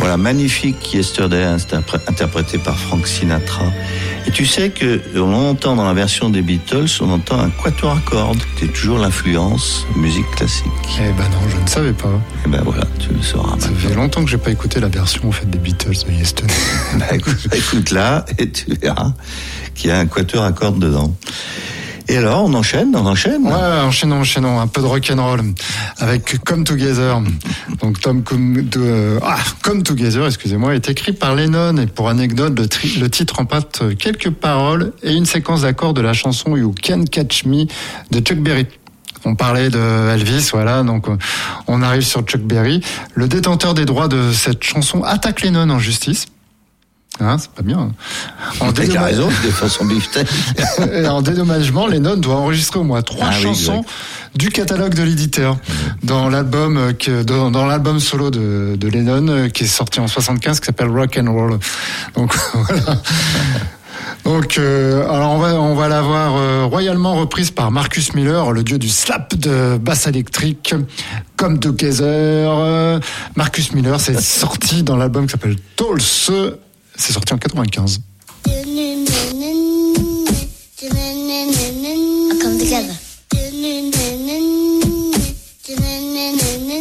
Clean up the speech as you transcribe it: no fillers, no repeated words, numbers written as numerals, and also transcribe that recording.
Voilà, magnifique Yesterday, interprété par Frank Sinatra. Et tu sais que on entend dans la version des Beatles, on entend un quatuor à cordes, qui est toujours l'influence musique classique. Eh ben non, je ne savais pas. Et ben voilà, tu le sauras. Ça fait longtemps que j'ai pas écouté la version en fait des Beatles de Yesterday. Écoute là et tu verras qu'il y a un quatuor à cordes dedans. Et alors, on enchaîne. Ouais, enchaînons. Un peu de rock'n'roll avec Come Together. Donc, Come Together, excusez-moi, est écrit par Lennon. Et pour anecdote, le titre emprunte quelques paroles et une séquence d'accords de la chanson You Can't Catch Me de Chuck Berry. On parlait de Elvis, voilà, donc on arrive sur Chuck Berry. Le détenteur des droits de cette chanson attaque Lennon en justice. Hein, c'est pas bien. Il a raison, de façon beefsteak. Et en dédommagement, Lennon doit enregistrer au moins 3 chansons du catalogue de l'éditeur dans l'album solo de Lennon qui est sorti en 75 qui s'appelle Rock and Roll. Donc voilà. Donc, alors on va l'avoir royalement reprise par Marcus Miller, le dieu du slap de basse électrique, Come Together. Marcus Miller, c'est sorti dans l'album qui s'appelle Tulsa. C'est sorti en 95.